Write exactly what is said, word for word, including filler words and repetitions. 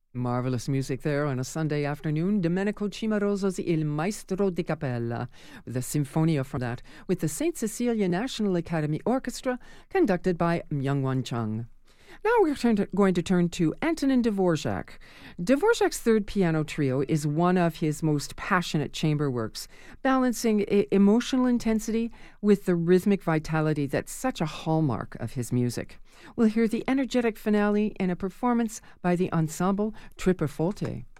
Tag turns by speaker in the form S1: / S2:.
S1: Marvelous music there on a Sunday afternoon. Domenico Cimaroso's Il Maestro di Cappella, with a sinfonia from that, with the Saint Cecilia National Academy Orchestra, conducted by Myungwon Chung. Now we're turn to, going to turn to Antonin Dvorak. Dvorak's third piano trio is one of his most passionate chamber works, balancing I- emotional intensity with the rhythmic vitality that's such a hallmark of his music. We'll hear the energetic finale in a performance by the ensemble Tripperforte.